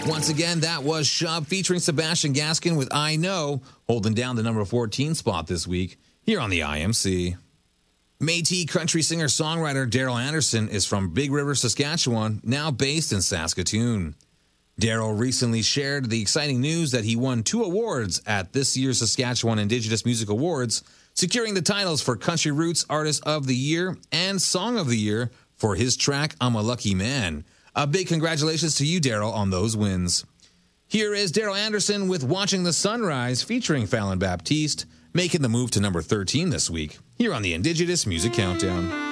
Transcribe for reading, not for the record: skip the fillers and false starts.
Once again, that was Shove featuring Sebastian Gaskin with I Know, holding down the number 14 spot this week here on the IMC. Métis country singer-songwriter Daryl Anderson is from Big River, Saskatchewan, now based in Saskatoon. Daryl recently shared the exciting news that he won 2 awards at this year's Saskatchewan Indigenous Music Awards, securing the titles for Country Roots Artist of the Year and Song of the Year for his track I'm a Lucky Man. A big congratulations to you, Daryl, on those wins. Here is Daryl Anderson with Watching the Sunrise featuring Fallon Baptiste, making the move to number 13 this week, here on the Indigenous Music Countdown.